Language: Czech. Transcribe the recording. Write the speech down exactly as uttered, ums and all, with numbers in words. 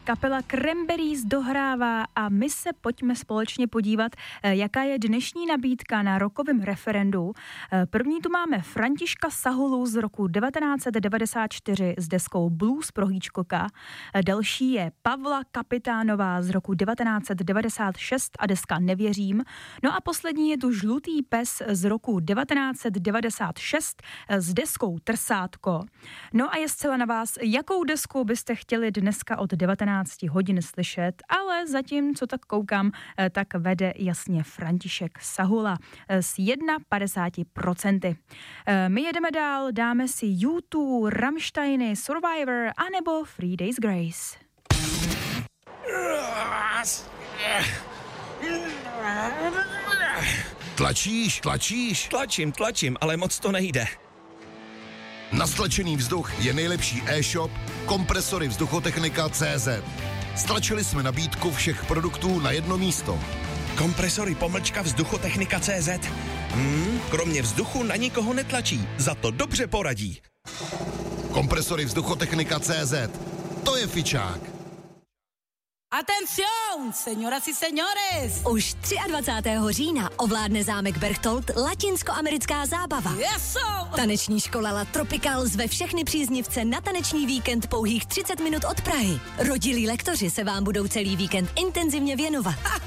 kapela Cranberries dohrává a my se pojďme společně podívat, jaká je dnešní nabídka na rockovém referendu. První tu máme Františka Sahulu z roku devatenáct set devadesát čtyři s deskou Blues pro Hitchcocka. Další je Pavla Kapitánová z roku devatenáct set devadesát šest a deska Nevěřím. No a poslední je tu Žlutý pes z roku devatenáct set devadesát šest s deskou Trsátko. No a je zcela na vás, jakou desku byste chtěli dneska od devatenáct hodin slyšet, ale zatím, co tak koukám, tak vede jasně František Sahula s padesát jedna procent. My jedeme dál, dáme si U dva, Rammsteiny, Survivor anebo Three Days Grace. Tlačíš, tlačíš? Tlačím, tlačím, ale moc to nejde. Na stlačený vzduch je nejlepší e-shop Kompresory Vzduchotechnika tečka cé zet. Stlačili jsme nabídku všech produktů na jedno místo. Kompresory pomlčka Vzduchotechnika tečka cé zet. Hmm, kromě vzduchu na nikoho netlačí, za to dobře poradí. Kompresory Vzduchotechnika tečka cé zet. To je fičák. Atención, señoras y señores! Už dvacátého třetího října ovládne zámek Berchtold latinskoamerická zábava. Yes, Taneční škola La Tropical zve všechny příznivce na taneční víkend pouhých třicet minut od Prahy. Rodilí lektoři se vám budou celý víkend intenzivně věnovat.